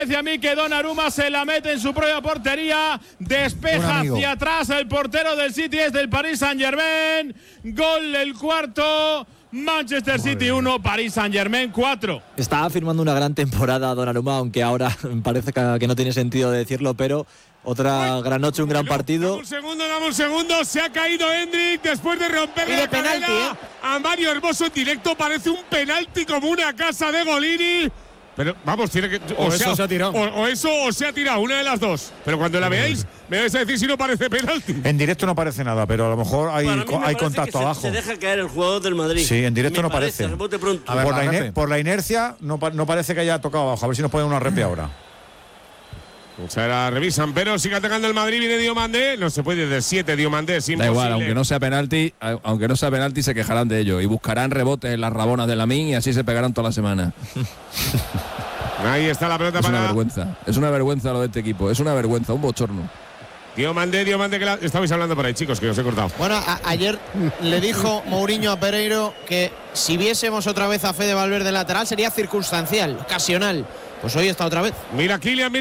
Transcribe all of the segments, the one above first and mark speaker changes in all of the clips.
Speaker 1: Parece a mí que Donnarumma se la mete en su propia portería, despeja hacia atrás el portero del City, es del Paris Saint-Germain. Gol el cuarto. Manchester City 1, Paris Saint-Germain 4.
Speaker 2: Está firmando una gran temporada Donnarumma, aunque ahora parece que no tiene sentido decirlo, pero otra gran noche, un gran partido.
Speaker 3: Dame un segundo, se ha caído Hendrik después de romperle la cadera a Mario Hermoso en directo, parece un penalti como una casa de Golini. Pero vamos, tiene que. O se ha tirado. O se ha tirado, una de las dos. Pero cuando la veáis, me vais a decir si no parece penalti.
Speaker 4: En directo no parece nada, pero a lo mejor hay contacto abajo.
Speaker 5: Se deja caer el jugador del Madrid.
Speaker 4: Sí, en directo no parece.
Speaker 5: A ver,
Speaker 4: por la inercia, no parece que haya tocado abajo. A ver si nos ponen una repe ahora.
Speaker 3: O sea, la revisan, pero sigue atacando el Madrid, viene Diomandé. No se puede de 7, Diomandé, es imposible.
Speaker 1: Da igual, aunque no sea penalti, se quejarán de ello y buscarán rebotes en las rabonas de Lamine y así se pegarán toda la semana.
Speaker 3: Ahí está la pelota
Speaker 1: Es una vergüenza lo de este equipo, es una vergüenza, un bochorno.
Speaker 3: Diomandé, que estabais hablando por ahí, chicos, que os he cortado.
Speaker 6: Bueno, ayer le dijo Mourinho a Pereiro que si viésemos otra vez a Fede Valverde lateral sería circunstancial, ocasional. Pues hoy está otra vez.
Speaker 3: Mira Kylian.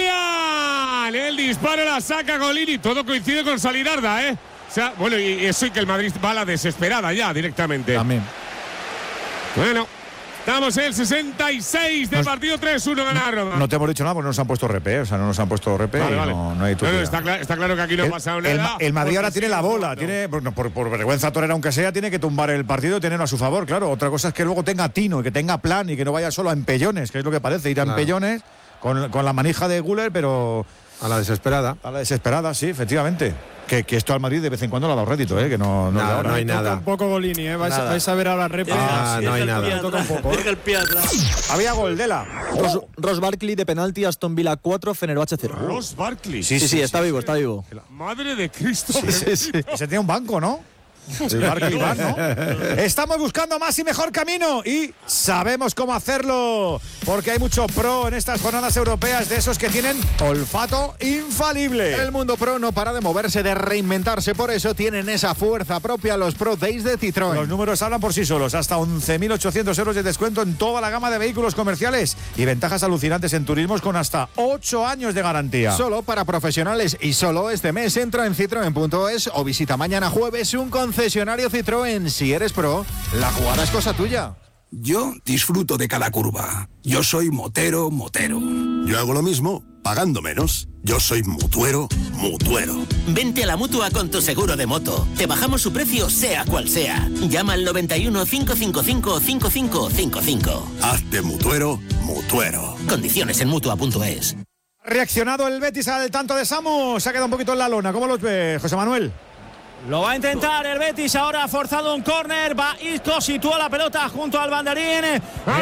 Speaker 3: El disparo la saca Golini. Todo coincide con Salidarda, ¿eh? O sea, bueno, y eso y que el Madrid va a la desesperada ya directamente.
Speaker 4: También.
Speaker 3: Bueno, estamos en el 66 del partido, 3-1 ganaron.
Speaker 4: No te hemos dicho nada porque no nos han puesto repe, o sea, no nos han puesto repe.
Speaker 3: Vale.
Speaker 4: No hay
Speaker 3: está claro que aquí no ha pasado nada.
Speaker 4: El Madrid ahora tiene la bola, por vergüenza torera aunque sea, tiene que tumbar el partido y tenerlo a su favor, claro. Otra cosa es que luego tenga tino y que tenga plan y que no vaya solo a empellones, que es lo que parece, ir a empellones con la manija de Güler, pero
Speaker 7: a la desesperada.
Speaker 4: A la desesperada, sí, efectivamente. Que esto al Madrid de vez en cuando le ha dado rédito, que no
Speaker 7: hay nada.
Speaker 8: Un poco Golini, vais a ver ahora repe.
Speaker 7: No hay nada.
Speaker 5: Deja el pie atrás.
Speaker 4: Había gol de la
Speaker 2: Ross Barkley de penalti, Aston Villa 4, Fenerbahce 0.
Speaker 3: Ross Barkley.
Speaker 2: Sí, está vivo.
Speaker 3: Madre de Cristo.
Speaker 4: Sí. Se tiene un banco, ¿no? El Barkley Bar, ¿no? Estamos buscando más y mejor camino y sabemos cómo hacerlo, porque hay mucho pro en estas jornadas europeas, de esos que tienen olfato infalible.
Speaker 7: El mundo pro no para de moverse, de reinventarse, por eso tienen esa fuerza propia los Pro Days de Citroën.
Speaker 4: Los números hablan por sí solos, hasta 11.800 euros de descuento en toda la gama de vehículos comerciales y ventajas alucinantes en turismos con hasta 8 años de garantía.
Speaker 7: Solo para profesionales y solo este mes. Entra en citroen.es o visita mañana jueves un concesionario Citroën. Si eres pro, la jugada es cosa tuya.
Speaker 9: Yo disfruto de cada curva. Yo soy motero. Yo hago lo mismo, pagando menos. Yo soy mutuero.
Speaker 10: Vente a la Mutua con tu seguro de moto. Te bajamos su precio sea cual sea. Llama al 91 555 5555.
Speaker 9: Hazte mutuero.
Speaker 10: Condiciones en Mutua.es.
Speaker 4: Reaccionado el Betis al tanto de Samu. Se ha quedado un poquito en la lona. ¿Cómo los ve, José Manuel?
Speaker 11: Lo va a intentar el Betis, ahora ha forzado un córner, va Isco, sitúa la pelota junto al banderín.
Speaker 3: Gol.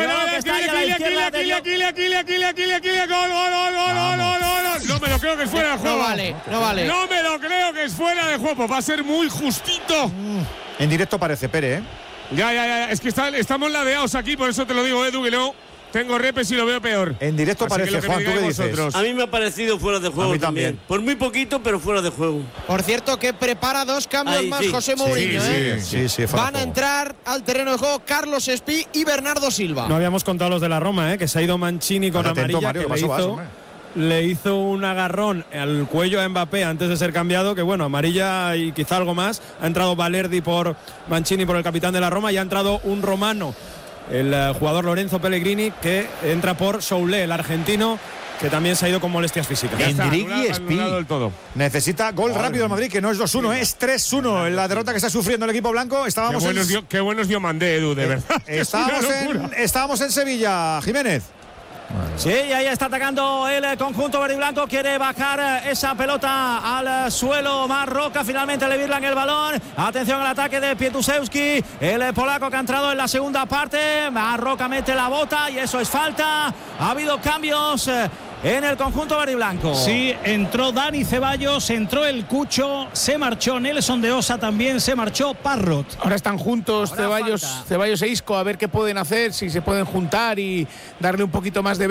Speaker 3: No me lo creo que es fuera de juego.
Speaker 6: No vale.
Speaker 3: No me lo creo que es fuera de juego. Va a ser muy justito.
Speaker 4: En directo parece, Pere, ¿eh?
Speaker 3: Ya. Es que estamos ladeados aquí, por eso te lo digo, Edu, que no tengo repes y lo veo peor.
Speaker 4: En directo
Speaker 3: así
Speaker 4: parece, Juan, ¿tú qué dices?
Speaker 5: A mí me ha parecido fuera de juego también. Por muy poquito, pero fuera de juego.
Speaker 6: Por cierto, que prepara 2 cambios más José Mourinho.
Speaker 4: Sí,
Speaker 6: van a entrar al terreno de juego Carlos Espí y Bernardo Silva.
Speaker 8: No habíamos contado los de la Roma, que se ha ido Mancini con amarilla,
Speaker 4: Mario,
Speaker 8: que le hizo un agarrón al cuello a Mbappé antes de ser cambiado, que bueno, amarilla y quizá algo más. Ha entrado Valerdi por Mancini, por el capitán de la Roma, y ha entrado un romano, el jugador Lorenzo Pellegrini, que entra por Soule, el argentino, que también se ha ido con molestias físicas.
Speaker 4: Hendrik y Espí. Necesita gol rápido el Madrid, que no es 2-1, es 3-1 en la derrota que está sufriendo el equipo blanco.
Speaker 3: Qué buenos Diomandé, Edu, de verdad.
Speaker 4: Estábamos en Sevilla, Jiménez.
Speaker 11: Sí, y ahí está atacando el conjunto verde y blanco. Quiere bajar esa pelota al suelo. Marroca, finalmente le virlan el balón. Atención al ataque de Pietusewski, el polaco que ha entrado en la segunda parte. Marroca mete la bota y eso es falta. Ha habido cambios en el conjunto verde y blanco.
Speaker 12: Sí, entró Dani Ceballos, entró el Cucho, se marchó Nelson de Osa, también se marchó Parrot.
Speaker 13: Ahora están juntos Ceballos e Isco, a ver qué pueden hacer, si se pueden juntar y darle un poquito más de vértigo.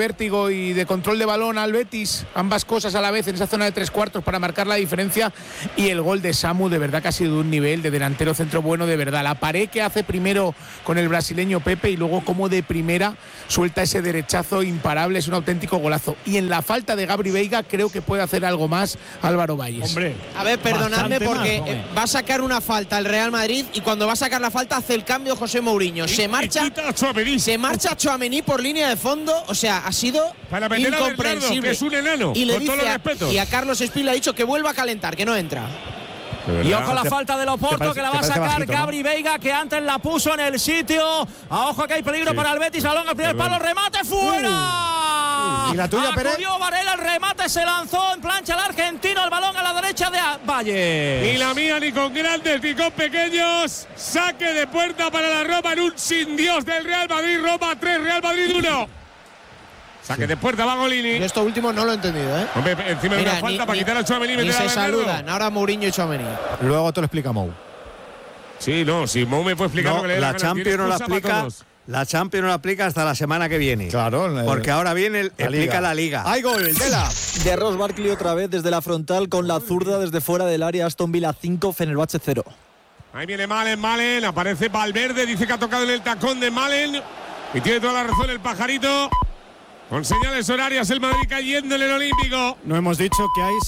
Speaker 13: vértigo y de control de balón al Betis, ambas cosas a la vez en esa zona de 3/4 para marcar la diferencia. Y el gol de Samu, de verdad que ha sido de un nivel de delantero centro bueno, de verdad. La pared que hace primero con el brasileño Pepe y luego como de primera suelta ese derechazo imparable, es un auténtico golazo. Y en la falta de Gabri Veiga creo que puede hacer algo más Álvaro Valles.
Speaker 1: Hombre,
Speaker 6: a ver, perdonadme porque va a sacar una falta el Real Madrid y cuando va a sacar la falta hace el cambio José Mourinho. Se marcha Tchouaméni por línea de fondo, o sea, ha sido incomprensible.
Speaker 3: Que es un enano,
Speaker 6: y le
Speaker 3: con
Speaker 6: dice
Speaker 3: todos los respetos.
Speaker 6: y a Carlos Espí le ha dicho que vuelva a calentar, que no entra.
Speaker 11: Y ojo la falta del Oporto, que la va a sacar bajito, Gabri Veiga, que antes la puso en el sitio. A ojo que hay peligro para el Betis. Balón al primer palo, remate fuera.
Speaker 4: ¿Y la tuya, Pérez?
Speaker 11: Acudió Varela, el remate se lanzó en plancha el argentino, el balón a la derecha de Valle.
Speaker 3: Y la mía ni con grandes ni con pequeños. Saque de puerta para la Roma en un sin Dios del Real Madrid. Roma 3, Real Madrid 1. Saque de puerta, va Golini.
Speaker 6: Y esto último no lo he entendido, ¿eh?
Speaker 3: Hombre, encima de una falta para quitar a Tchouaméni y meter a
Speaker 6: se
Speaker 3: Bernardo.
Speaker 6: saludan, ahora Mourinho y Tchouaméni.
Speaker 4: Luego te lo explica Mou.
Speaker 3: Sí, no, si Mou me puede explicar lo que le dé
Speaker 14: la Champions no la explica. La Champions no la aplica hasta la semana que viene.
Speaker 4: Claro.
Speaker 14: Porque ahora viene explica la Liga.
Speaker 4: ¡Hay gol! ¡Dela!
Speaker 2: De Ross Barkley otra vez desde la frontal con la zurda desde fuera del área. Aston Villa 5, Fenerbahce 0.
Speaker 3: Ahí viene Malen, aparece Valverde, dice que ha tocado en el tacón de Malen. Y tiene toda la razón el pajarito. Con señales horarias el Madrid cayendo en el Olímpico.
Speaker 8: No hemos dicho que hay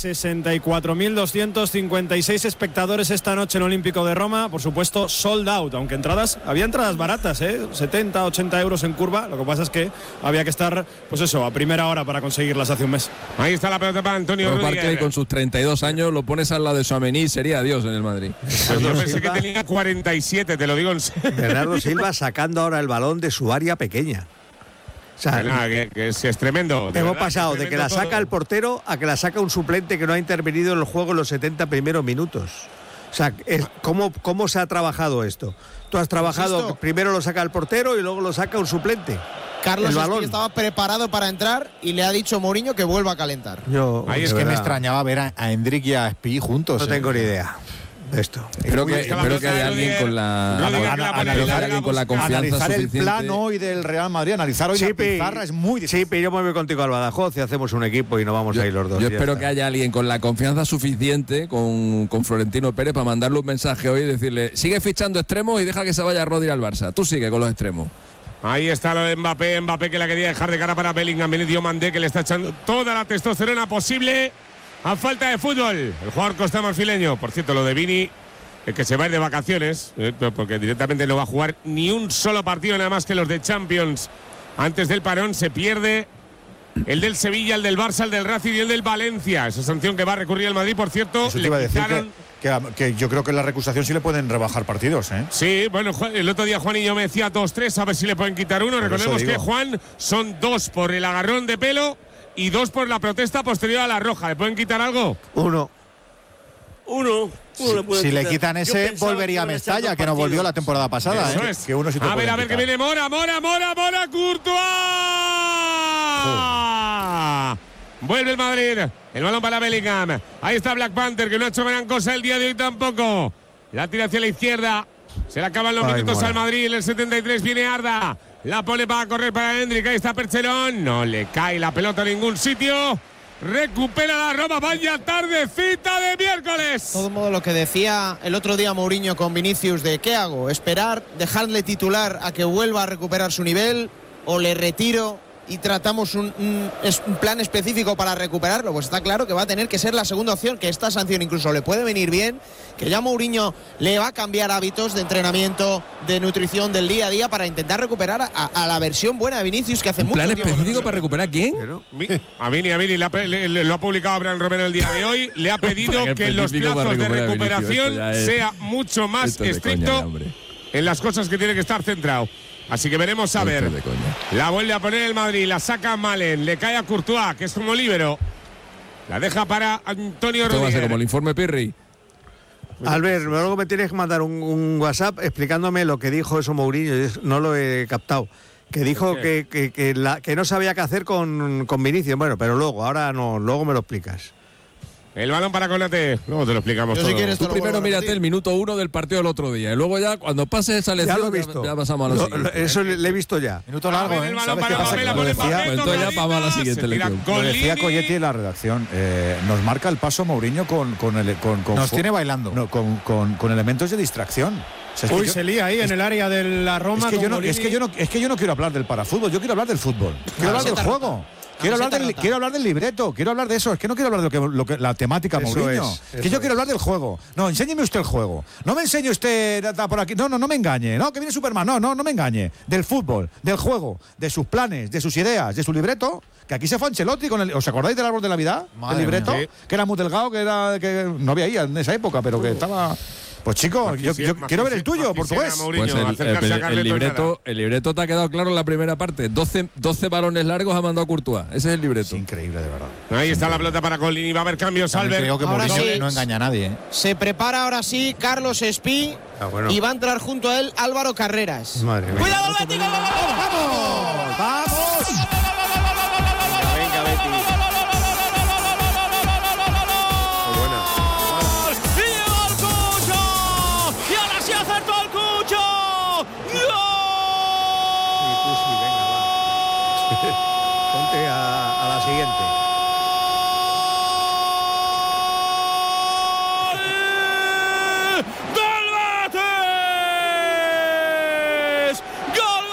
Speaker 8: 64.256 espectadores esta noche en el Olímpico de Roma. Por supuesto, sold out, aunque había entradas baratas, 70, 80 euros en curva. Lo que pasa es que había que estar, pues eso, a primera hora para conseguirlas hace un mes.
Speaker 3: Ahí está la pelota para Antonio Rüdiger.
Speaker 15: Barkley con sus 32 años lo pones al lado de Tchouaméni, sería Dios en el Madrid.
Speaker 3: Yo pensé que tenía 47, te lo digo en serio.
Speaker 14: Bernardo Silva sacando ahora el balón de su área pequeña. O sea,
Speaker 3: que es tremendo.
Speaker 14: Hemos pasado de que la saca el portero a que la saca un suplente que no ha intervenido en el juego en los 70 primeros minutos. O sea, ¿cómo se ha trabajado esto? Tú has trabajado, primero lo saca el portero y luego lo saca un suplente.
Speaker 6: Carlos Espí estaba preparado para entrar y le ha dicho Mourinho que vuelva a calentar.
Speaker 4: Ahí es que me extrañaba ver a Hendrik y a Espí juntos.
Speaker 14: No tengo ni idea. Esto.
Speaker 15: Espero que haya alguien con la confianza
Speaker 4: analizar
Speaker 15: suficiente.
Speaker 4: El plan hoy del Real Madrid, analizar hoy la pizarra es muy difícil.
Speaker 14: Sí, pero yo me voy contigo al Badajoz y hacemos un equipo y no vamos a ir los dos.
Speaker 15: Yo espero que haya alguien con la confianza suficiente con Florentino Pérez para mandarle un mensaje hoy y decirle: sigue fichando extremos y deja que se vaya Rodri al Barça. Tú sigue con los extremos.
Speaker 3: Ahí está lo de Mbappé que la quería dejar de cara para Bellingham. Benito Mandé, que le está echando toda la testosterona posible. A falta de fútbol, el jugador costamarfileño. Por cierto, lo de Vini, que se va a ir de vacaciones, porque directamente no va a jugar ni un solo partido, nada más que los de Champions. Antes del parón se pierde el del Sevilla, el del Barça, el del Racing y el del Valencia. Esa sanción que va a recurrir el Madrid, por cierto.
Speaker 4: Eso te iba a decir que yo creo que en la recusación sí le pueden rebajar partidos, ¿eh?
Speaker 3: Sí, bueno, el otro día Juanillo me decía 2-3, a ver si le pueden quitar uno. Recordemos que Juan son 2 por el agarrón de pelo y 2 por la protesta posterior a la roja. ¿Le pueden quitar algo?
Speaker 14: Uno
Speaker 4: si le quitan ese, volvería a Mestalla, que nos volvió la temporada pasada.
Speaker 3: Eso es.
Speaker 4: Que uno sí te
Speaker 3: a ver, que viene Mora, Courtois. Vuelve el Madrid. El balón para Bellingham. Ahí está Black Panther, que no ha hecho gran cosa el día de hoy tampoco. La tira hacia la izquierda. Se le acaban los minutos al Madrid. En el 73 viene Arda. La pone para correr para Hendrik. Ahí está Percherón. No le cae la pelota a ningún sitio. Recupera la Roma. Vaya tardecita de miércoles.
Speaker 6: De todo modo, lo que decía el otro día Mourinho con Vinicius de ¿qué hago? ¿Esperar? ¿Dejarle titular a que vuelva a recuperar su nivel? ¿O le retiro y tratamos un plan específico para recuperarlo? Pues está claro que va a tener que ser la segunda opción, que esta sanción incluso le puede venir bien, que ya Mourinho le va a cambiar hábitos de entrenamiento, de nutrición del día a día para intentar recuperar a la versión buena de Vinicius, que hace mucho tiempo.
Speaker 15: ¿Plan específico para recuperar quién?
Speaker 3: A Vini lo ha publicado Abraham Romero el día de hoy. Le ha pedido que en los plazos de recuperación sea mucho más estricto en las cosas que tiene que estar centrado. Así que veremos a ver. La vuelve a poner el Madrid, la saca Malen, le cae a Courtois, que es como líbero. La deja para Antonio Rüdiger.
Speaker 15: Esto va a ser como el informe Pirri.
Speaker 14: Albert, luego me tienes que mandar un WhatsApp explicándome lo que dijo eso Mourinho. No lo he captado. Que dijo que no sabía qué hacer con Vinicius. Bueno, pero luego me lo explicas.
Speaker 3: El balón para Konate. Luego te lo explicamos todo.
Speaker 15: Si quieres, tú primero mírate el minuto 1 del partido del otro día. Y luego ya, cuando pase esa lección,
Speaker 14: ya lo he visto.
Speaker 15: Ya pasamos a la siguiente.
Speaker 14: Eso le he visto ya.
Speaker 4: Minuto largo, ¿eh?
Speaker 3: ¿Sabes qué pasa?
Speaker 15: Entonces ya vamos a la siguiente lección.
Speaker 4: Lo decía Colletti en la redacción. Nos marca el paso Mourinho con
Speaker 7: nos tiene bailando.
Speaker 4: No, con elementos de distracción. O sea,
Speaker 8: Uy, se lía ahí en el área de la Roma.
Speaker 4: Es que yo no quiero hablar del parafútbol, yo quiero hablar del fútbol. Quiero hablar del juego. Quiero hablar del libreto, quiero hablar de eso. Es que no quiero hablar de lo que la temática Mourinho. Que yo quiero hablar del juego. No, enséñeme usted el juego. No me enseñe usted por aquí. No me engañe. No, que viene Superman. No me engañe. Del fútbol, del juego, de sus planes, de sus ideas, de su libreto. Que aquí se fue Ancelotti con ¿os acordáis del árbol de Navidad? El libreto, sí. Que era muy delgado, que no había ahí en esa época, pero que estaba. Pues chico, yo quiero ver el tuyo, portugués.
Speaker 15: Pues el libreto te ha quedado claro en la primera parte. 12 balones largos ha mandado
Speaker 4: Courtois.
Speaker 15: Ese es el libreto. Es
Speaker 4: increíble, de verdad.
Speaker 3: Ahí está la pelota para Collini. Va a haber cambios, Albert.
Speaker 7: Creo que Mourinho no engaña a nadie.
Speaker 6: Se prepara ahora sí Carlos Espí y va a entrar junto a él Álvaro Carreras.
Speaker 14: Madre mía.
Speaker 6: ¡Cuidado, el Betis!
Speaker 4: ¡Vamos! ¡Vamos!
Speaker 6: Venga, Betis.
Speaker 14: Ponte a la siguiente.
Speaker 1: ¡Gol Betis! ¡Gol!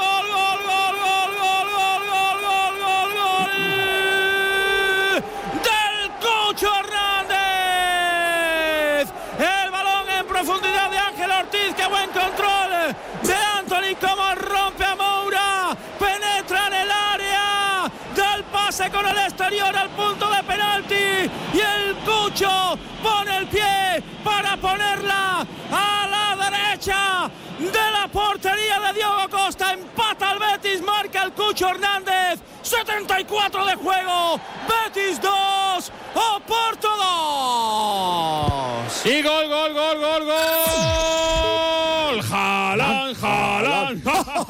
Speaker 1: ¡Del Cucho Hernández! El balón en profundidad de Ángel Ortiz. ¡Qué buen control de Anthony! ¡Cómo rompe a Moura! ¡Penetra en el área! ¡Del pase con el exterior al punto de penalti! ¡Y el Cucho pone el pie para ponerla a la derecha de la portería de Diogo Costa! Empata el Betis, marca el Cucho Hernández. 74 de juego. Betis 2, Oporto 2. Y gol. Haaland.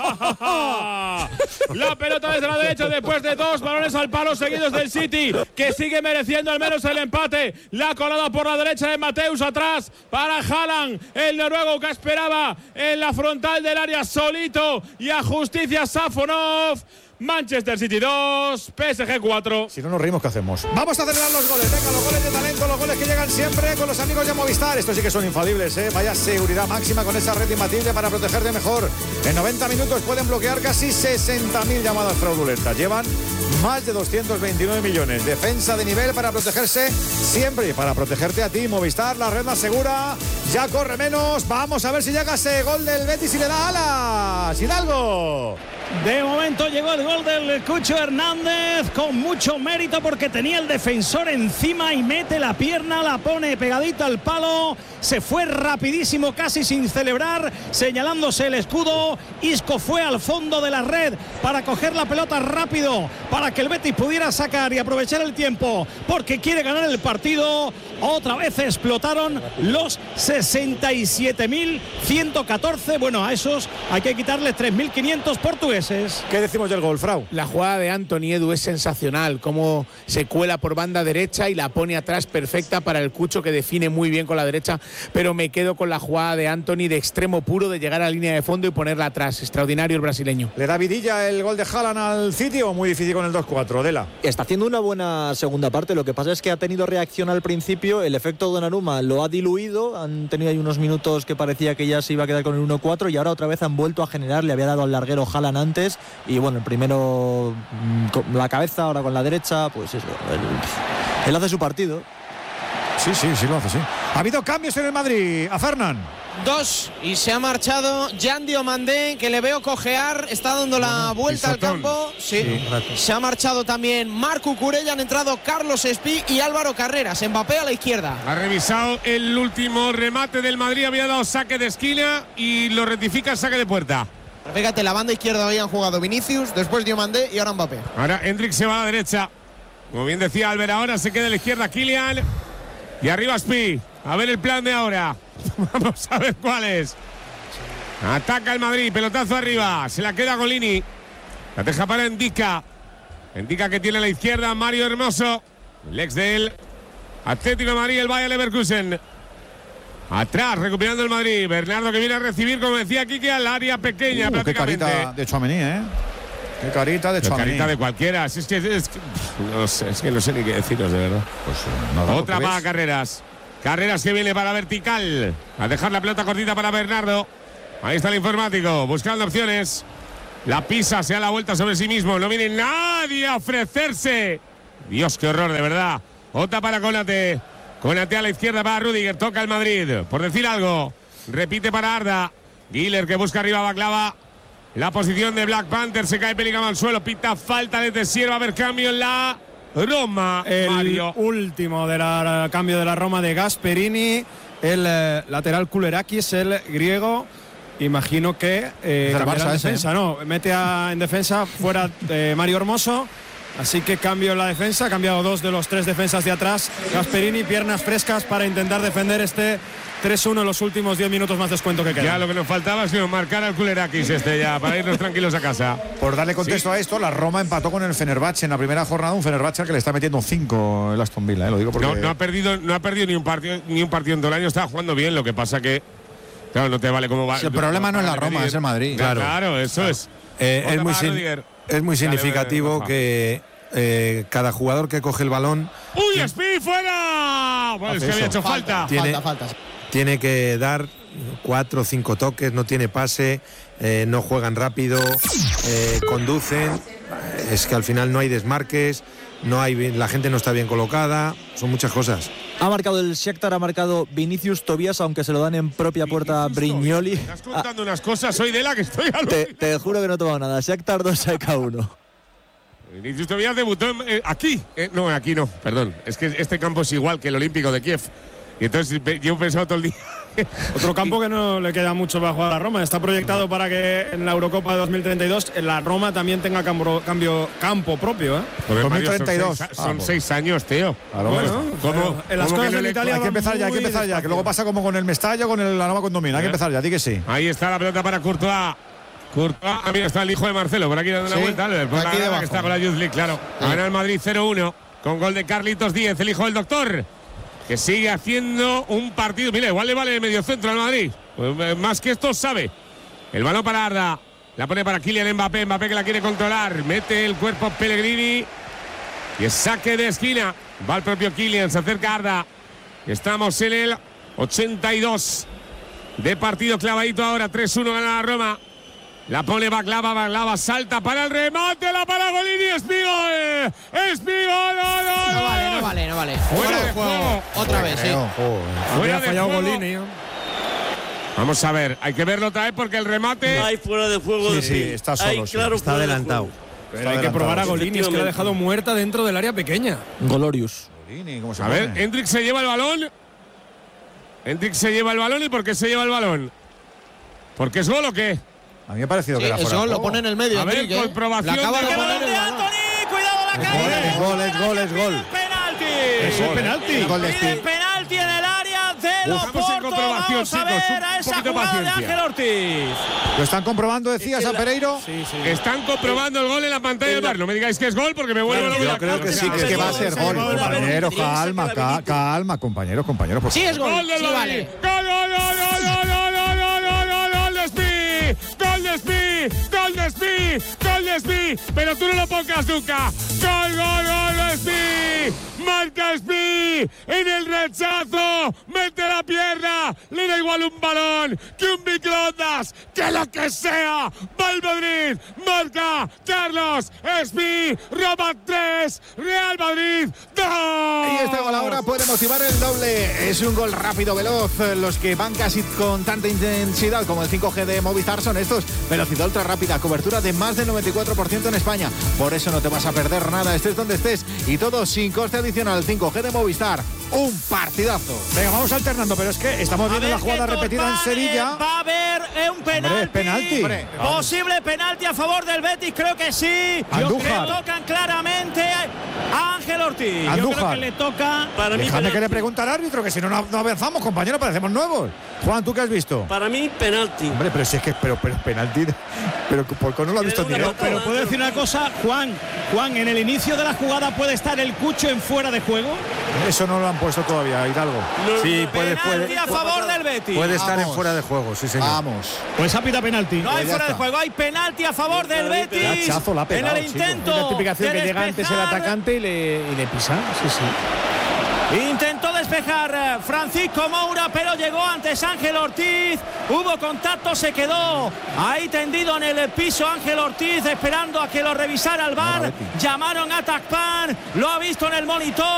Speaker 1: La pelota desde la derecha después de 2 balones al palo seguidos del City, que sigue mereciendo al menos el empate. La colada por la derecha de Mateus atrás para Haaland, el noruego que esperaba en la frontal del área solito y a justicia Safonov. Manchester City 2, PSG 4.
Speaker 4: Si no nos reímos, ¿qué hacemos? Vamos a celebrar los goles. Venga, los goles de talento, los goles que llegan siempre con los amigos de Movistar. Estos sí que son infalibles, ¿eh? Vaya seguridad máxima con esa red imbatible para protegerte mejor. En 90 minutos pueden bloquear casi 60.000 llamadas fraudulentas. Llevan más de 229 millones. Defensa de nivel para protegerse siempre y para protegerte a ti. Movistar, la red más segura. Ya corre menos. Vamos a ver si llega ese gol del Betis y le da alas. Hidalgo.
Speaker 12: De momento llegó el gol del Cucho Hernández con mucho mérito porque tenía el defensor encima y mete la pierna, la pone pegadita al palo. Se fue rapidísimo, casi sin celebrar, señalándose el escudo. Isco fue al fondo de la red para coger la pelota rápido, para que el Betis pudiera sacar y aprovechar el tiempo, porque quiere ganar el partido. Otra vez explotaron los 67.114. Bueno, a esos hay que quitarles 3.500 portugueses.
Speaker 4: ¿Qué decimos del gol, Frau?
Speaker 13: La jugada de Anthony Edu es sensacional, cómo se cuela por banda derecha y la pone atrás perfecta para el Cucho, que define muy bien con la derecha, pero me quedo con la jugada de Anthony de extremo puro, de llegar a la línea de fondo y ponerla atrás. Extraordinario el brasileño.
Speaker 4: ¿Le da vidilla el gol de Haaland al City o muy difícil con el 2-4, Dela?
Speaker 2: Está haciendo una buena segunda parte, lo que pasa es que ha tenido reacción al principio, el efecto Donnarumma lo ha diluido, han tenido ahí unos minutos que parecía que ya se iba a quedar con el 1-4 y ahora otra vez han vuelto a generar, le había dado al larguero Haaland antes y bueno, el primero con la cabeza, ahora con la derecha, pues eso, él hace su partido.
Speaker 4: Sí, lo hace, sí. Ha habido cambios en el Madrid, a Fernán.
Speaker 6: 2 y se ha marchado Jan Diomandé, que le veo cojear, está dando la vuelta al campo. Sí. Se ha marchado también Marc Cucurella, han entrado Carlos Espí y Álvaro Carreras. Mbappé a la izquierda.
Speaker 3: Ha revisado el último remate del Madrid, había dado saque de esquina y lo rectifica saque de puerta.
Speaker 6: Fíjate, la banda izquierda habían jugado Vinicius, después Diomandé y ahora Mbappé.
Speaker 3: Ahora Hendrik se va a la derecha. Como bien decía Albert, ahora se queda a la izquierda Kylian. Y arriba Espí. A ver el plan de ahora. Vamos a ver cuál es. Ataca el Madrid, pelotazo arriba. Se la queda Golini. La deja para Ndika. Ndika que tiene a la izquierda Mario Hermoso. El ex de él. Atlético de Madrid, el Bayer Leverkusen. Atrás, recuperando el Madrid. Bernardo que viene a recibir, como decía Quique, al área pequeña prácticamente.
Speaker 4: Qué carita de Tchouaméni, ¿eh? Qué carita de Tchouaméni.
Speaker 3: Qué carita de cualquiera. Es que no sé ni qué deciros, de verdad.
Speaker 4: Pues,
Speaker 3: otra para Carreras. Carreras que viene para vertical. A dejar la pelota cortita para Bernardo. Ahí está el informático, buscando opciones. La pisa, se da la vuelta sobre sí mismo. No viene nadie a ofrecerse. Dios, qué horror, de verdad. Otra para Konate. Konate a la izquierda para Rüdiger. Toca el Madrid. Por decir algo. Repite para Arda. Guiller que busca arriba a Baklava. La posición de Black Panther. Se cae Pellegrini al suelo. Pita falta de Tessier. Va a haber cambio en la Roma.
Speaker 8: El
Speaker 3: Mario.
Speaker 8: último cambio de la Roma de Gasperini. El lateral Kullerakis, el griego. Imagino que
Speaker 4: Barça,
Speaker 8: defensa, ¿no? Mete en defensa fuera Mario Hermoso. Así que cambio en la defensa, ha cambiado 2 de los 3 defensas de atrás. Gasperini, piernas frescas para intentar defender este 3-1 en los últimos 10 minutos más descuento que queda.
Speaker 3: Ya lo que nos faltaba es marcar al Kullerakis ya, para irnos tranquilos a casa.
Speaker 4: Por darle contexto a esto, la Roma empató con el Fenerbahce en la primera jornada, un Fenerbahce que le está metiendo 5 el Aston Villa, lo digo porque…
Speaker 3: No ha perdido ni un partido en todo el año, estaba jugando bien, lo que pasa que… Claro, no te vale cómo va.
Speaker 7: Si el problema no es la Roma, es el Madrid.
Speaker 3: Claro, eso es.
Speaker 14: Es muy significativo que cada jugador que coge el balón…
Speaker 3: ¡Uy, Speed fuera! Bueno, es que había hecho falta.
Speaker 14: Tiene que dar 4 o 5 toques, no tiene pase, no juegan rápido, conducen. Es que al final no hay desmarques, la gente no está bien colocada, son muchas cosas.
Speaker 2: Ha marcado el Shakhtar, ha marcado Vinicius Tobias, aunque se lo dan en propia puerta a Brignoli.
Speaker 3: Estás contando unas cosas, soy de la que estoy al…
Speaker 2: Te juro que no he tomado nada. Shakhtar 2, Shakhtar 1.
Speaker 3: Vinicius Tobias debutó aquí. No, aquí no, perdón. Es que este campo es igual que el Olímpico de Kiev. Y entonces yo he pensado todo el día…
Speaker 8: Otro campo que no le queda mucho para jugar a la Roma. Está proyectado para que en la Eurocopa de 2032 la Roma también tenga campo propio.
Speaker 4: 2032.
Speaker 3: Son 6 años, tío.
Speaker 8: Bueno, en las cosas en Italia
Speaker 4: hay que empezar ya, que luego pasa como con el Mestalla, con la Nova Condomina. Hay que empezar ya, di que sí.
Speaker 3: Ahí está la pelota para Courtois. Mira, está el hijo de Marcelo, por aquí dando una vuelta. Por aquí debajo. Que está con la Youth League, claro. Gana el Madrid 0-1 con gol de Carlitos Díez, el hijo del doctor, que sigue haciendo un partido. Mira, igual le vale el medio centro al Madrid. Pues más que esto sabe. El balón para Arda. La pone para Kylian Mbappé. Mbappé que la quiere controlar. Mete el cuerpo Pellegrini. Y es saque de esquina. Va el propio Kylian. Se acerca Arda. Estamos en el 82 de partido clavadito ahora. 3-1 gana la Roma. La pone Baklava, salta para el remate, la para Golini, Espigol.
Speaker 6: No vale. Fuera de juego. Otra vez, sí.
Speaker 3: Fuera de juego. Golini. Vamos a ver, hay que verlo otra vez porque el remate…
Speaker 5: No hay fuera de juego.
Speaker 4: Sí, está solo,
Speaker 5: claro,
Speaker 14: está adelantado.
Speaker 8: Pero hay que probar a Golini, es que lo ha dejado muerta dentro del área pequeña.
Speaker 2: Golorius.
Speaker 3: A ver, Hendrik se lleva el balón. ¿Y por qué se lleva el balón? ¿Porque es gol o qué?
Speaker 4: A mí me ha parecido que era fuera.
Speaker 6: Eso lo pone en el medio.
Speaker 3: A ver, comprobación.
Speaker 6: La acaba de poner
Speaker 11: de Anthony, cuidado la caída.
Speaker 4: Es gol.
Speaker 11: Penalti.
Speaker 4: Eso es penalti.
Speaker 11: Gol de penalti en el área de Oporto. Vamos a ver a esa jugada de Ángel Ortiz.
Speaker 4: ¿Lo están comprobando, decías, a Pereiro?
Speaker 3: Sí. Están comprobando el gol en la pantalla del bar. No me digáis que es gol porque me vuelvo loco.
Speaker 14: Yo creo que sí,
Speaker 4: que va a ser gol. Compañeros, calma, compañeros.
Speaker 6: Sí es gol, sí vale.
Speaker 3: Gol de Speed, pero tú no lo pongas nunca. Gol de Speed. Marca Speed en el rechazo, mete la pierna, le da igual un balón que un microondas, que lo que sea. Va el Madrid, marca Carlos Speed, Roma 3, Real Madrid 2.
Speaker 7: Y este gol ahora puede motivar el doble. Es un gol rápido, veloz. Los que van casi con tanta intensidad como el 5G de Movistar son estos. Velocidad ultra rápida, cobertura de más del 94% en España. Por eso no te vas a perder nada, estés donde estés. Y todo sin coste adicional. 5G de Movistar. Un partidazo.
Speaker 4: Venga, vamos alternando, pero es que estamos viendo la jugada repetida en Sevilla.
Speaker 11: Va a haber un penalti. Posible penalti a favor del Betis, creo que sí.
Speaker 4: Andújar.
Speaker 11: Le tocan claramente a Ángel Ortiz.
Speaker 4: Andújar.
Speaker 11: Yo creo que le toca.
Speaker 5: Para mí,
Speaker 4: déjame que le pregunte al árbitro, que si no avanzamos, compañeros, parecemos nuevos. Juan, ¿tú qué has visto?
Speaker 5: Para mí, penalti.
Speaker 4: Hombre, pero si es que pero penalti. Pero ¿por qué no lo ha visto en directo?
Speaker 12: Pero puedo decir una cosa, Juan, en el inicio de la jugada puede estar el Cucho en fuera de juego.
Speaker 4: Eso no lo han puesto todavía, Hidalgo.
Speaker 14: Sí, puede
Speaker 11: a favor del Betis.
Speaker 14: Puede estar en fuera de juego, sí, señor.
Speaker 7: Vamos.
Speaker 12: Pues ha pitado penalti.
Speaker 11: No hay fuera de juego, hay penalti a favor del Betis.
Speaker 4: Hachazo la ha pegado,
Speaker 11: en el intento.
Speaker 13: La tipificación que llega antes el atacante y le pisa. Sí, sí.
Speaker 11: Intentó despejar Francisco Moura, pero llegó antes Ángel Ortiz. Hubo contacto, se quedó ahí tendido en el piso Ángel Ortiz, esperando a que lo revisara el VAR. Llamaron a Tacpan, lo ha visto en el monitor.